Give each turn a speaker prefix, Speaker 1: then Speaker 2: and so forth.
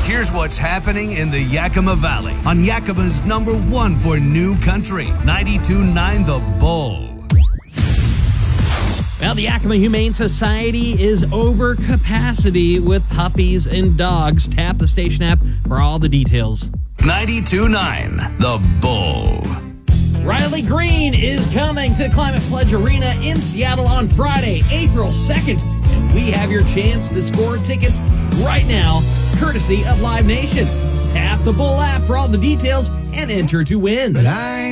Speaker 1: Here's what's happening in the Yakima Valley on Yakima's #1 for new country, 92.9 The Bull.
Speaker 2: Well, the Yakima Humane Society is over capacity with puppies and dogs. Tap the station app for all the details.
Speaker 1: 92.9 The Bull.
Speaker 2: Riley Green is coming to Climate Pledge Arena in Seattle on Friday, April 2nd. And we have your chance to score tickets right now, courtesy of Live Nation. Tap the Bull app for all the details and enter to win.